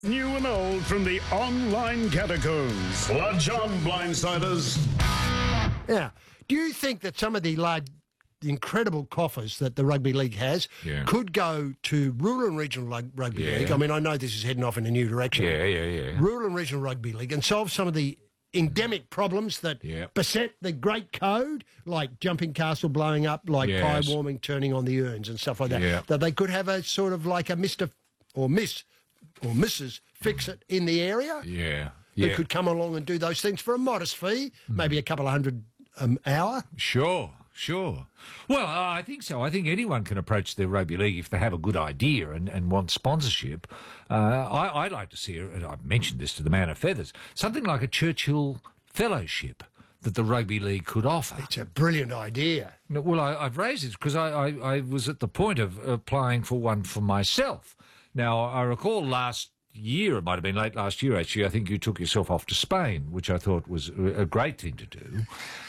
New and old from the online catacombs. Lodge on, blindsiders. Yeah. Do you think that some of the incredible coffers that the rugby league has could go to rural and regional rugby league? I mean, I know this is heading off in a new direction. Yeah. Rural and regional rugby league, and solve some of the endemic problems that beset the great code, like Jumping Castle blowing up, like pie warming, turning on the urns and stuff like that. That they could have a sort of like a Mr. or Miss or Mrs. Fix-It in the area. Who could come along and do those things for a modest fee, maybe a couple of $100 an hour. Sure. Well, I think so. I think anyone can approach the rugby league if they have a good idea and want sponsorship. I'd like to see, and I've mentioned this to the Man of Feathers, something like a Churchill Fellowship that the rugby league could offer. It's a brilliant idea. Well, I've raised it because I was at the point of applying for one for myself. Now, I recall last year, it might have been late last year actually, I think you took yourself off to Spain, which I thought was a great thing to do.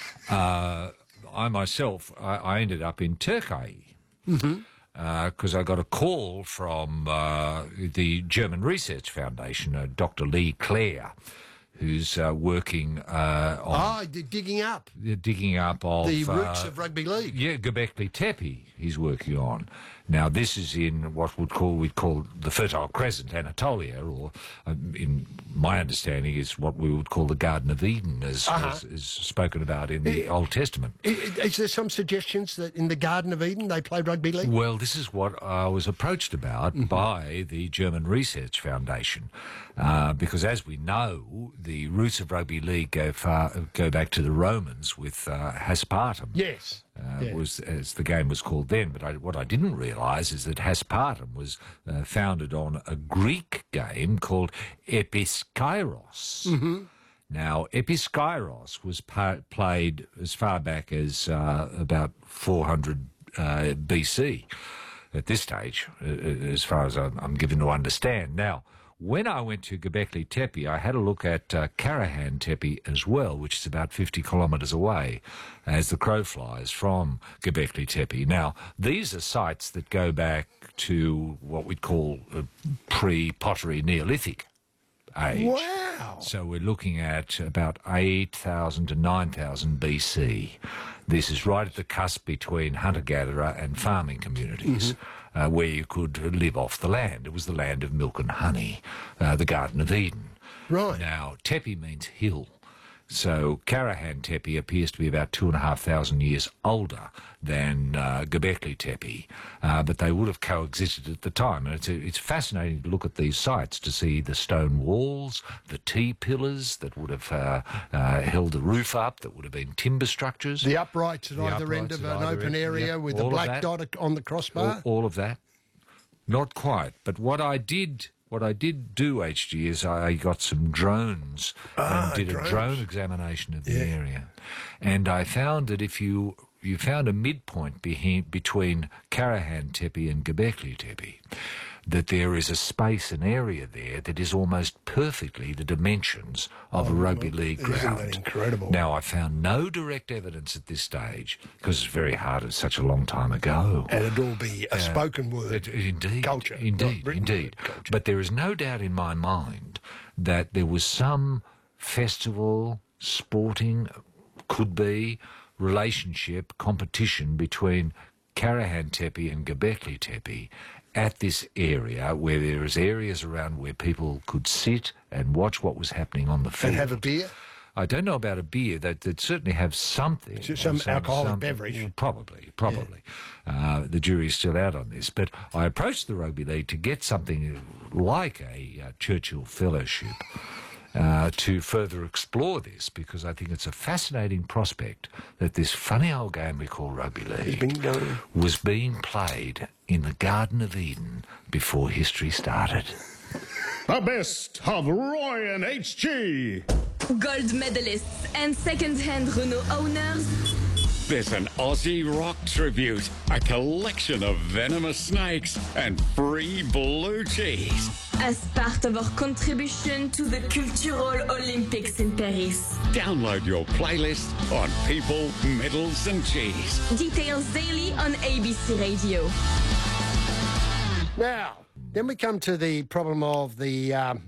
I myself, I ended up in Turkey because I got a call from the German Research Foundation, Dr. Lee Clare, who's working on... digging up of... the roots of rugby league. Yeah, Göbekli Tepe he's working on. Now, this is in what we'd call the Fertile Crescent, Anatolia, or in my understanding is what we would call the Garden of Eden, as spoken about in the Old Testament. Is there some suggestions that in the Garden of Eden they play rugby league? Well, this is what I was approached about by the German Research Foundation, because as we know, the roots of rugby league go back to the Romans with Haspartum. Yes. Was as the game was called then, but what I didn't realise is that Haspartum was founded on a Greek game called Episkairos. Now, Episkairos was played as far back as about 400 BC at this stage, as far as I'm given to understand. Now, when I went to Göbekli Tepe, I had a look at Karahan Tepe as well, which is about 50 kilometres away, as the crow flies from Göbekli Tepe. Now, these are sites that go back to what we'd call pre-pottery Neolithic age. Wow! So we're looking at about 8,000 to 9,000 BC. This is right at the cusp between hunter-gatherer and farming communities, where you could live off the land. It was the land of milk and honey, the Garden of Eden. Right. Now, Tepe means hill. So Karahan Tepe appears to be about 2,500 years older than Göbekli Tepe, but they would have coexisted at the time. And it's fascinating to look at these sites to see the stone walls, the T-pillars that would have held the roof up, that would have been timber structures. The uprights at either end of an open area with the black dot on the crossbar. All of that. Not quite, but what I did do, HG, is I got some drones and did a drone examination of the area. And I found that if you found a midpoint between Karahan Tepe and Göbekli Tepe, that there is a space, an area there that is almost perfectly the dimensions of a rugby league ground. Isn't that incredible? Now, I found no direct evidence at this stage, because it's very hard, it's such a long time ago. And it'd all be a spoken word culture. Indeed. Culture. But there is no doubt in my mind that there was some festival, sporting, could be, relationship, competition between Karahan Tepe and Göbekli Tepe at this area, where there is areas around where people could sit and watch what was happening on the field. And have a beer? I don't know about a beer. They'd certainly have something. Some alcoholic beverage. Probably. The jury's still out on this. But I approached the Rugby League to get something like a Churchill Fellowship to further explore this, because I think it's a fascinating prospect that this funny old game we call Rugby League was being played in the Garden of Eden before history started. The best of Roy and HG. Gold medalists and second-hand Renault owners. There's an Aussie rock tribute, a collection of venomous snakes, and free blue cheese. As part of our contribution to the Cultural Olympics in Paris. Download your playlist on people, medals, and cheese. Details daily on ABC Radio. Now, then we come to the problem of the